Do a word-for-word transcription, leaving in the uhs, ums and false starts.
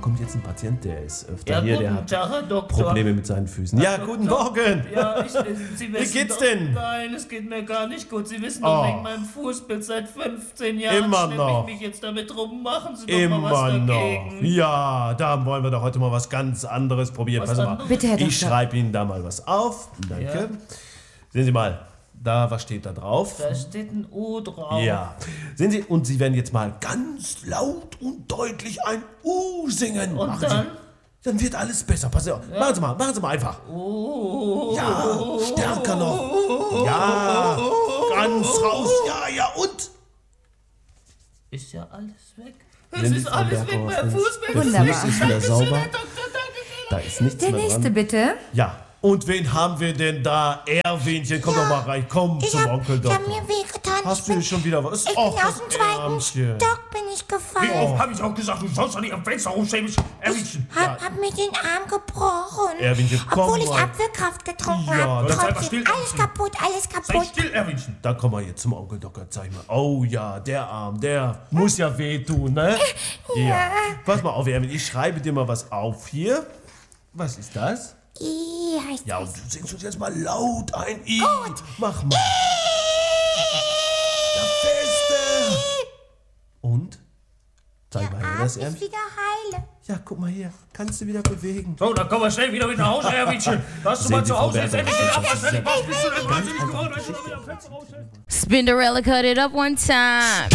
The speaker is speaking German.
kommt jetzt ein Patient, der ist öfter Ja, hier, der guten hat Tag, Herr Doktor. Probleme mit seinen Füßen. Ja, Herr guten Doktor. Morgen. Ja, ich, äh, Sie wissen Wie geht's doch, denn? Nein, es geht mir gar nicht gut. Sie wissen doch Oh. wegen meinem Fußbild seit fünfzehn Jahren Immer schleppe noch. ich mich jetzt damit rum. Machen Sie doch Immer mal was noch. dagegen. Ja, da wollen wir doch heute mal was ganz anderes probieren. Was Pass mal, anderes? Bitte, Herr ich Doktor. schreibe Ihnen da mal was auf. Danke. Ja. Sehen Sie mal, da, was steht da drauf? Da steht ein O drauf. Ja. Sehen Sie, und Sie werden jetzt mal ganz laut und deutlich ein U singen. Und Machen dann? Sie, dann wird alles besser. Pass auf. Machen Sie mal, machen Sie mal einfach. Oh. Ja, stärker noch. Ja, ganz raus. Ja, ja, und? Ist ja alles weg. Sind Es Sie ist von alles der weg, mein Fuß? Fußbild. Der Wunderbar. Fuß ist wieder sauber. Herr Doktor, danke schön. Da ist nichts Der mehr nächste dran. bitte. Ja, und wen haben wir denn da? Erwinchen, komm doch mal rein. Komm Ich zum hab, Onkel ich hab Doktor. mir wehgetan. Hast ich du bin, schon wieder was? ich bin Och, aus das dem zweiten Ärmchen. Stock bin ich gefallen. Wie oft habe ich auch gesagt, du sollst doch nicht am Fenster rumschämen, Erwinchen. Hab, hab mir den Arm gebrochen. Erwinchen, komm Obwohl ich mal. Apfelkraft getrunken Ja, habe. das sei mal Trotzdem, still, alles Erwinchen. kaputt, alles Sei kaputt. still, Erwinchen. Da kommen wir jetzt zum Onkel Doktor. Zeig mal. Oh ja, der Arm, der muss ja wehtun, ne? Ja. Pass mal auf, Erwin, ich schreibe dir mal was auf hier. Was ist das? I heißt Ja, und es. du singst uns jetzt mal laut ein I. Gut. Mach mal. Ja, feste. Und? Zeig mal her, das Arm ist Ärmchen. wieder heile. Ja, guck mal hier. Kannst du wieder bewegen. So, dann kommen wir schnell wieder mit nach Hause, Erwinchen. Lass du Sehen mal Sie, zu Frau Hause jetzt Berger, endlich den das ist Abwasch fertig sehr- machen. Bist du denn wahnsinnig einfach geworden, wenn du Geschichte. da wieder am Fenster rausstellst? Spinderella cut it up one time.